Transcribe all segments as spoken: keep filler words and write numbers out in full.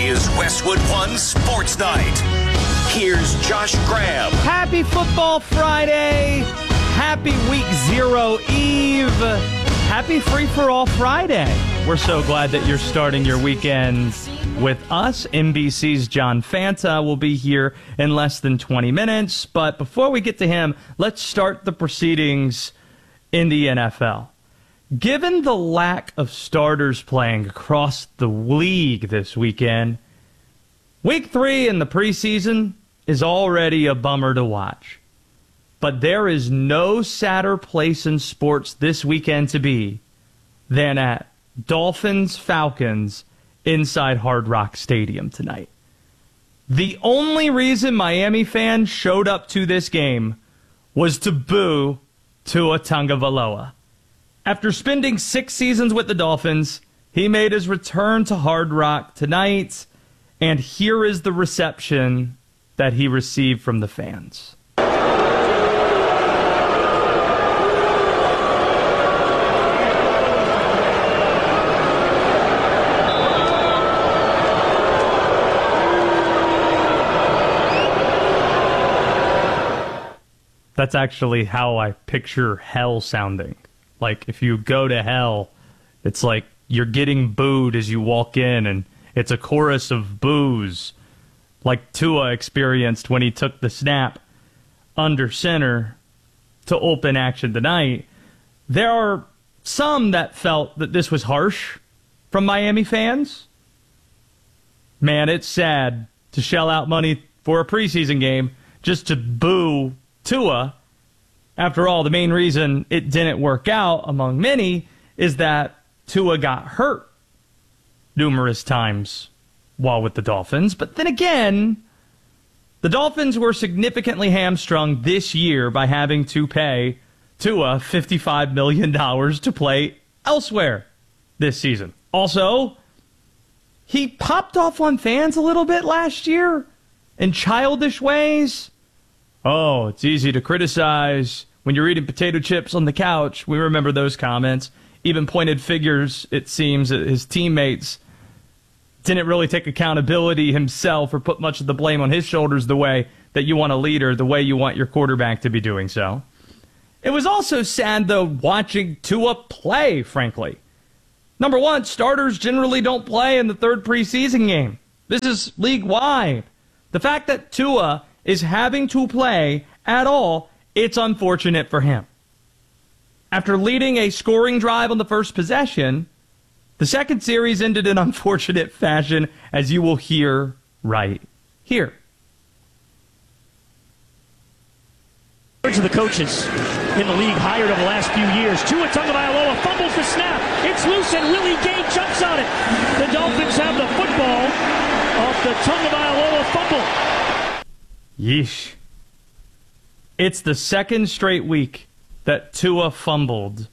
is Westwood One Sports Night. Here's Josh Graham. Happy Football Friday. Happy Week Zero Eve. Happy Free For All Friday. We're so glad that you're starting your weekend with us. N B C's John Fanta will be here in less than twenty minutes. But before we get to him, let's start the proceedings in the N F L. Given the lack of starters playing across the league this weekend, Week three in the preseason is already a bummer to watch. But there is no sadder place in sports this weekend to be than at Dolphins-Falcons inside Hard Rock Stadium tonight. The only reason Miami fans showed up to this game was to boo Tua Tagovailoa. After spending six seasons with the Dolphins, he made his return to Hard Rock tonight, and here is the reception that he received from the fans. That's actually how I picture hell sounding. Like, if you go to hell, it's like you're getting booed as you walk in, and it's a chorus of boos, like Tua experienced when he took the snap under center to open action tonight. There are some that felt that this was harsh from Miami fans. Man, it's sad to shell out money for a preseason game just to boo Tua. After all, the main reason it didn't work out, among many, is that Tua got hurt numerous times while with the Dolphins. But then again, the Dolphins were significantly hamstrung this year by having to pay Tua fifty-five million dollars to play elsewhere this season. Also, he popped off on fans a little bit last year in childish ways. Oh, it's easy to criticize when you're eating potato chips on the couch. We remember those comments. Even pointed figures, it seems, his teammates didn't really take accountability himself or put much of the blame on his shoulders the way that you want a leader, the way you want your quarterback to be doing so. It was also sad, though, watching Tua play, frankly. Number one, starters generally don't play in the third preseason game. This is league-wide. The fact that Tua is having to play at all, it's unfortunate for him. After leading a scoring drive on the first possession, the second series ended in unfortunate fashion, as you will hear right here. Of the coaches in the league hired over the last few years. Tua Tagovailoa fumbles the snap. It's loose and Willie Gay jumps on it. The Dolphins have the football off the Tagovailoa fumble. Yeesh. It's the second straight week that Tua fumbled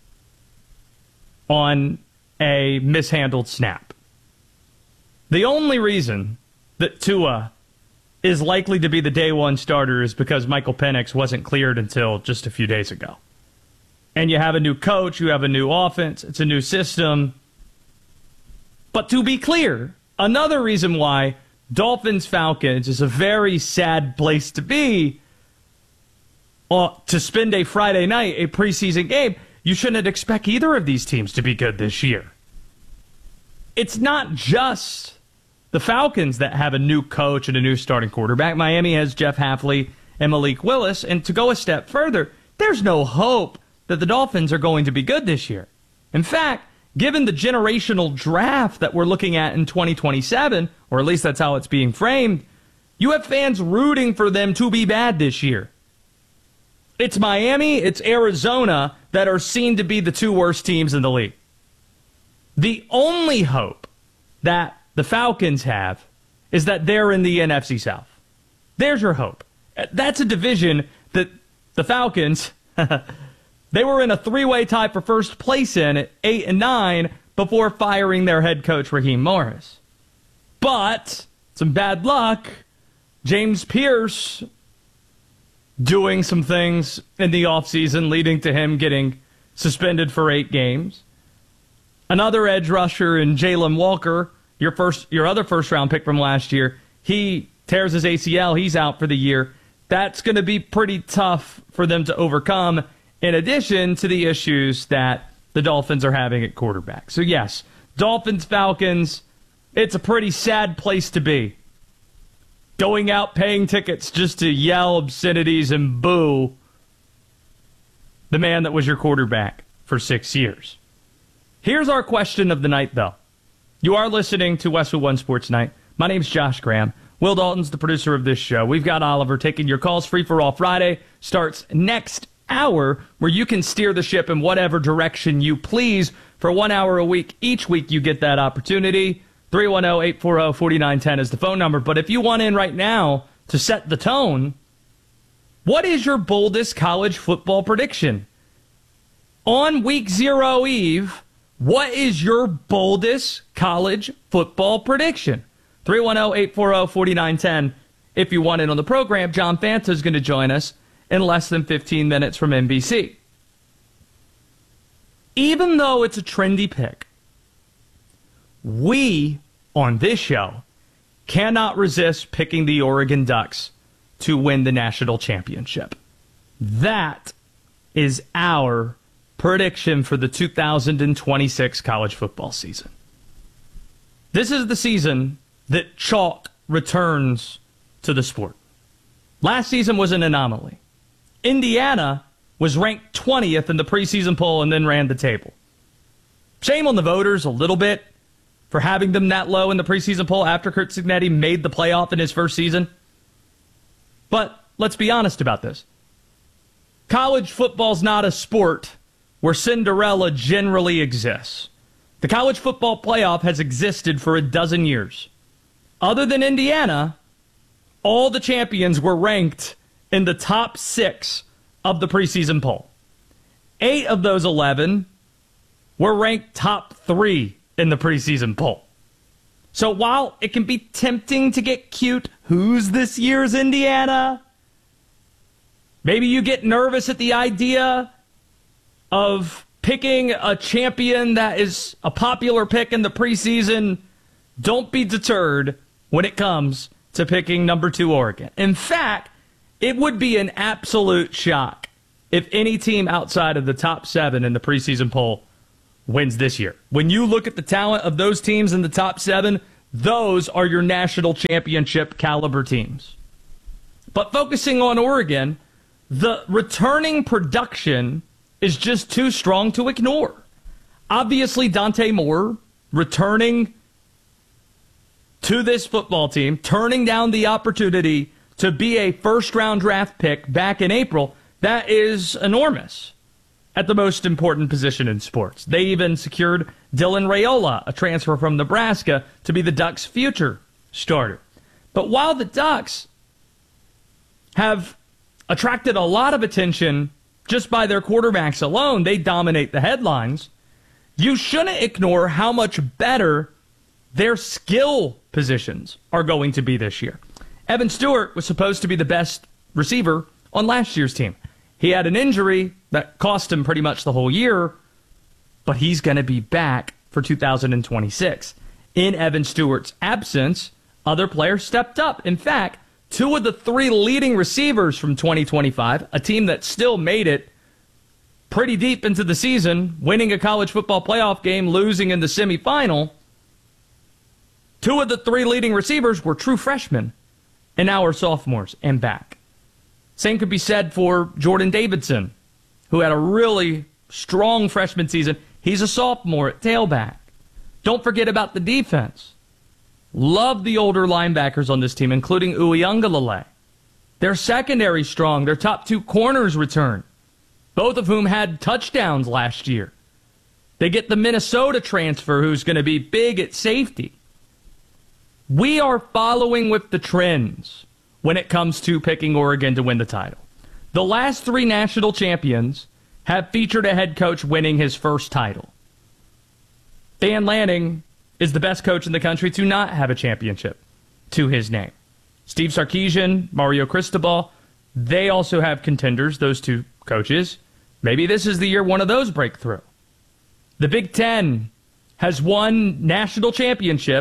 on a mishandled snap. The only reason that Tua is likely to be the day one starter is because Michael Penix wasn't cleared until just a few days ago. And you have a new coach, you have a new offense, it's a new system. But to be clear, another reason why Dolphins-Falcons is a very sad place to be, uh, to spend a Friday night, a preseason game. You shouldn't expect either of these teams to be good this year. It's not just the Falcons that have a new coach and a new starting quarterback. Miami has Jeff Hafley and Malik Willis. And to go a step further, there's no hope that the Dolphins are going to be good this year. In fact, given the generational draft that we're looking at in twenty twenty-seven, or at least that's how it's being framed, you have fans rooting for them to be bad this year. It's Miami, it's Arizona that are seen to be the two worst teams in the league. The only hope that the Falcons have is that they're in the N F C South. There's your hope. That's a division that the Falcons, they were in a three-way tie for first place in at eight and nine before firing their head coach, Raheem Morris. But some bad luck. James Pierce doing some things in the offseason leading to him getting suspended for eight games. Another edge rusher in Jalen Walker your first, your other first-round pick from last year, he tears his A C L. He's out for the year. That's going to be pretty tough for them to overcome, in addition to the issues that the Dolphins are having at quarterback. So, yes, Dolphins, Falcons, it's a pretty sad place to be. Going out paying tickets just to yell obscenities and boo the man that was your quarterback for six years. Here's our question of the night, though. You are listening to Westwood One Sports Night. My name's Josh Graham. Will Dalton's the producer of this show. We've got Oliver taking your calls. Free for All Friday starts next hour, where you can steer the ship in whatever direction you please for one hour a week. Each week you get that opportunity. three one zero, eight four zero, four nine one zero is the phone number. But if you want in right now to set the tone, what is your boldest college football prediction? On week zero eve, what is your boldest college football prediction? three one zero, eight four zero, four nine one zero. If you want in on the program, John Fanta is going to join us in less than fifteen minutes from N B C. Even though it's a trendy pick, we, on this show, cannot resist picking the Oregon Ducks to win the national championship. That is our prediction for the two thousand twenty-six college football season. This is the season that chalk returns to the sport. Last season was an anomaly. Indiana was ranked twentieth in the preseason poll and then ran the table. Shame on the voters a little bit for having them that low in the preseason poll after Curt Cignetti made the playoff in his first season. But let's be honest about this. College football's not a sport where Cinderella generally exists. The college football playoff has existed for a dozen years. Other than Indiana, all the champions were ranked in the top six of the preseason poll. Eight of those eleven were ranked top three in the preseason poll. So while it can be tempting to get cute, who's this year's Indiana? Maybe you get nervous at the idea of picking a champion that is a popular pick in the preseason. Don't be deterred when it comes to picking number two Oregon. In fact, it would be an absolute shock if any team outside of the top seven in the preseason poll wins this year. When you look at the talent of those teams in the top seven, those are your national championship caliber teams. But focusing on Oregon, the returning production is just too strong to ignore. Obviously, Dante Moore returning to this football team, turning down the opportunity to be a first-round draft pick back in April, that is enormous at the most important position in sports. They even secured Dylan Raiola, a transfer from Nebraska, to be the Ducks' future starter. But while the Ducks have attracted a lot of attention just by their quarterbacks alone, they dominate the headlines, you shouldn't ignore how much better their skill positions are going to be this year. Evan Stewart was supposed to be the best receiver on last year's team. He had an injury that cost him pretty much the whole year, but he's going to be back for two thousand twenty-six. In Evan Stewart's absence, other players stepped up. In fact, two of the three leading receivers from twenty twenty-five, a team that still made it pretty deep into the season, winning a college football playoff game, losing in the semifinal, two of the three leading receivers were true freshmen and now are sophomores and back. Same could be said for Jordan Davidson, who had a really strong freshman season. He's a sophomore at tailback. Don't forget about the defense. Love the older linebackers on this team, including Uiagalelei. Their secondary strong. Their top two corners return, both of whom had touchdowns last year. They get the Minnesota transfer, who's going to be big at safety. We are following with the trends when it comes to picking Oregon to win the title. The last three national champions have featured a head coach winning his first title. Dan Lanning is the best coach in the country to not have a championship to his name. Steve Sarkisian, Mario Cristobal, they also have contenders, those two coaches. Maybe this is the year one of those break through. The Big Ten has won national championships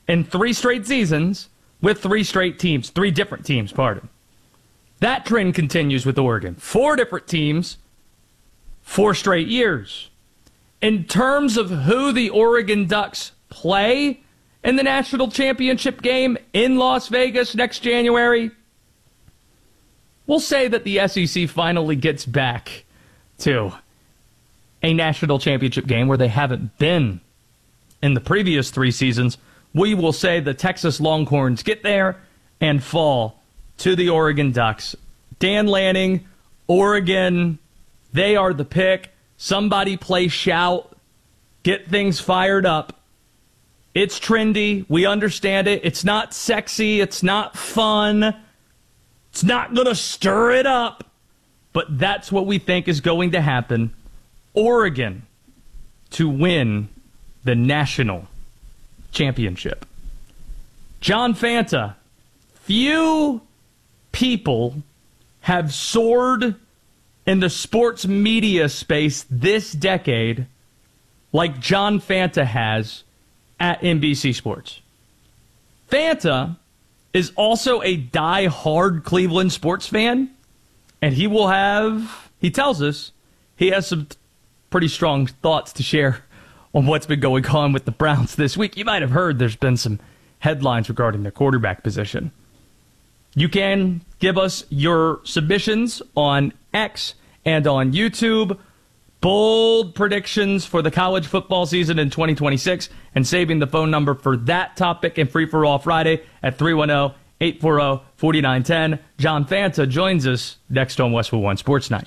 in three straight seasons with three straight teams, three different teams, pardon. That trend continues with Oregon. Four different teams, four straight years. In terms of who the Oregon Ducks play in the national championship game in Las Vegas next January, we'll say that the S E C finally gets back to a national championship game where they haven't been in the previous three seasons. We will say the Texas Longhorns get there and fall to the Oregon Ducks. Dan Lanning, Oregon, they are the pick. Somebody play shout. Get things fired up. It's trendy. We understand it. It's not sexy. It's not fun. It's not going to stir it up. But that's what we think is going to happen. Oregon to win the national championship. John Fanta, few people have soared in the sports media space this decade like John Fanta has at N B C Sports. Fanta is also a die-hard Cleveland sports fan, and he will have, he tells us, he has some pretty strong thoughts to share on what's been going on with the Browns this week. You might have heard there's been some headlines regarding their quarterback position. You can give us your submissions on X and on YouTube. Bold predictions for the college football season in twenty twenty-six, and saving the phone number for that topic in Free for All Friday at three one zero, eight four zero, four nine one zero. John Fanta joins us next on Westwood One Sports Night.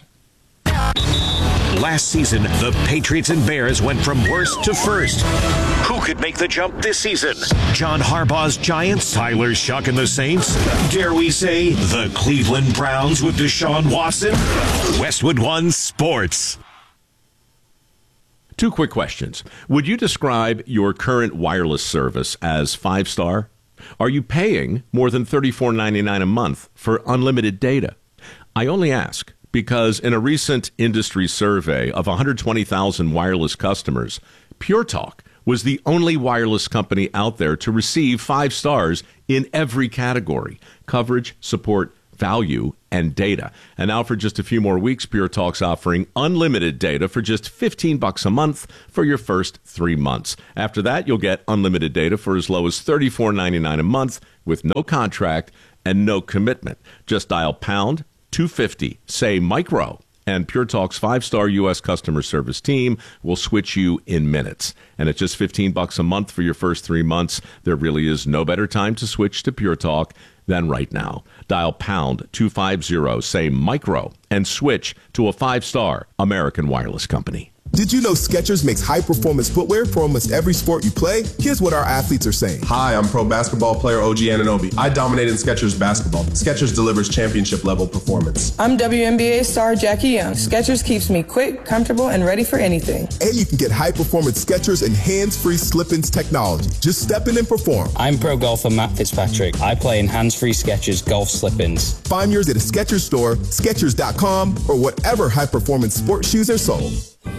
Last season, the Patriots and Bears went from worst to first. Who could make the jump this season? John Harbaugh's Giants, Tyler Shuck and the Saints? Dare we say the Cleveland Browns with Deshaun Watson? Westwood One Sports. Two quick questions. Would you describe your current wireless service as five-star? Are you paying more than thirty-four ninety-nine a month for unlimited data? I only ask because in a recent industry survey of one hundred twenty thousand wireless customers, Pure Talk was the only wireless company out there to receive five stars in every category: coverage, support, value, and data. And now for just a few more weeks, Pure Talk's offering unlimited data for just fifteen bucks a month for your first three months. After that, you'll get unlimited data for as low as thirty-four ninety-nine a month with no contract and no commitment. Just dial pound two fifty, say micro, and Pure Talk's five-star U S customer service team will switch you in minutes. And at just fifteen bucks a month for your first three months, there really is no better time to switch to Pure Talk than right now. Dial pound two fifty, say micro, and switch to a five-star American wireless company. Did you know Skechers makes high-performance footwear for almost every sport you play? Here's what our athletes are saying. Hi, I'm pro basketball player O G Anunoby. I dominate in Skechers basketball. Skechers delivers championship-level performance. I'm W N B A star Jackie Young. Skechers keeps me quick, comfortable, and ready for anything. And you can get high-performance Skechers and hands-free slip-ins technology. Just step in and perform. I'm pro golfer Matt Fitzpatrick. I play in hands-free Skechers golf slip-ins. Find yours at a Skechers store, Skechers dot com, or whatever high-performance sports shoes are sold.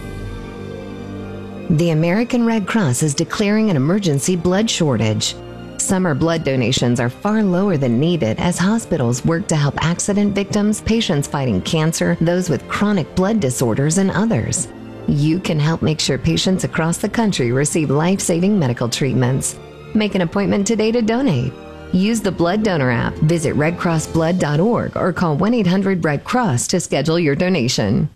The American Red Cross is declaring an emergency blood shortage. Summer blood donations are far lower than needed as hospitals work to help accident victims, patients fighting cancer, those with chronic blood disorders, and others. You can help make sure patients across the country receive life-saving medical treatments. Make an appointment today to donate. Use the Blood Donor app, visit red cross blood dot org, or call one eight hundred red cross to schedule your donation.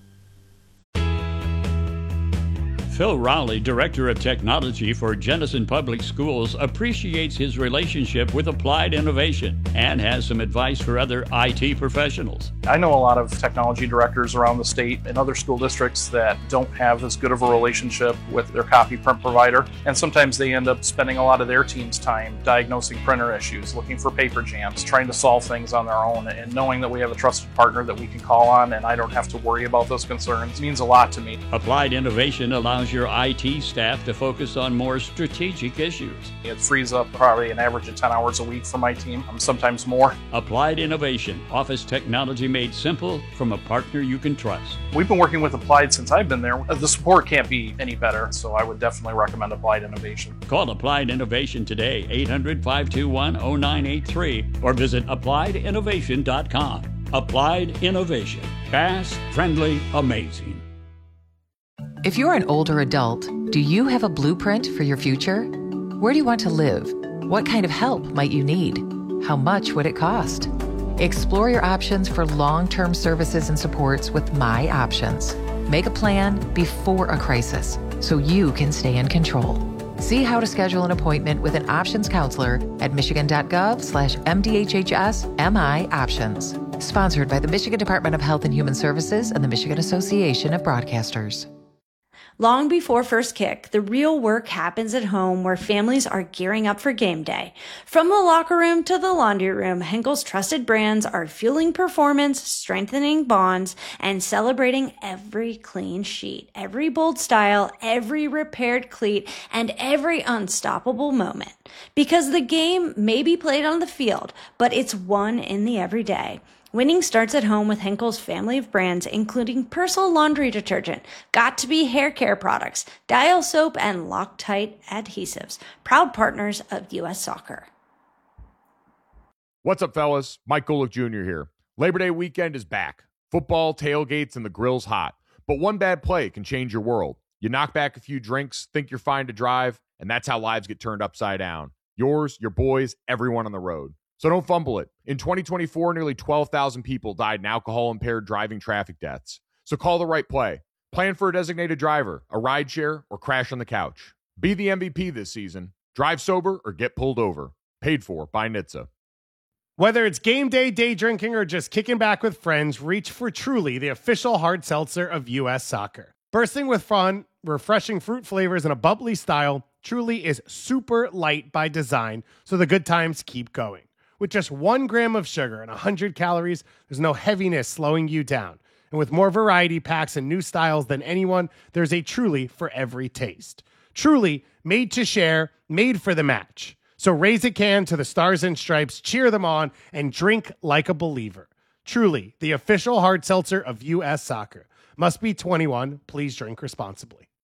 Phil Rowley, Director of Technology for Jenison Public Schools, appreciates his relationship with Applied Innovation and has some advice for other I T professionals. I know a lot of technology directors around the state and other school districts that don't have as good of a relationship with their copy print provider, and sometimes they end up spending a lot of their team's time diagnosing printer issues, looking for paper jams, trying to solve things on their own, and knowing that we have a trusted partner that we can call on and I don't have to worry about those concerns means a lot to me. Applied Innovation allows allows your I T staff to focus on more strategic issues. It frees up probably an average of ten hours a week for my team, um, sometimes more. Applied Innovation, office technology made simple from a partner you can trust. We've been working with Applied since I've been there. The support can't be any better, so I would definitely recommend Applied Innovation. Call Applied Innovation today, eight hundred, five two one, zero nine eight three, or visit applied innovation dot com. Applied Innovation. Fast, friendly, amazing. If you're an older adult, do you have a blueprint for your future? Where do you want to live? What kind of help might you need? How much would it cost? Explore your options for long-term services and supports with My Options. Make a plan before a crisis so you can stay in control. See how to schedule an appointment with an options counselor at michigan.gov slash MDHHS MI Options. Sponsored by the Michigan Department of Health and Human Services and the Michigan Association of Broadcasters. Long before first kick, the real work happens at home where families are gearing up for game day. From the locker room to the laundry room, Henkel's trusted brands are fueling performance, strengthening bonds, and celebrating every clean sheet, every bold style, every repaired cleat, and every unstoppable moment. Because the game may be played on the field, but it's won in the everyday. Winning starts at home with Henkel's family of brands, including Persil laundry detergent, Got2b hair care products, Dial soap, and Loctite adhesives. Proud partners of U S Soccer. What's up, fellas? Mike Golick Junior here. Labor Day weekend is back. Football, tailgates, and the grill's hot. But one bad play can change your world. You knock back a few drinks, think you're fine to drive, and that's how lives get turned upside down. Yours, your boys, everyone on the road. So don't fumble it. In twenty twenty-four, nearly twelve thousand people died in alcohol-impaired driving traffic deaths. So call the right play. Plan for a designated driver, a rideshare, or crash on the couch. Be the M V P this season. Drive sober or get pulled over. Paid for by N H T S A. Whether it's game day, day drinking, or just kicking back with friends, reach for Truly, the official hard seltzer of U S Soccer. Bursting with fun, refreshing fruit flavors, and a bubbly style, Truly is super light by design, so the good times keep going. With just one gram of sugar and one hundred calories, there's no heaviness slowing you down. And with more variety packs and new styles than anyone, there's a Truly for every taste. Truly, made to share, made for the match. So raise a can to the Stars and Stripes, cheer them on, and drink like a believer. Truly, the official hard seltzer of U S Soccer. Must be twenty-one. Please drink responsibly.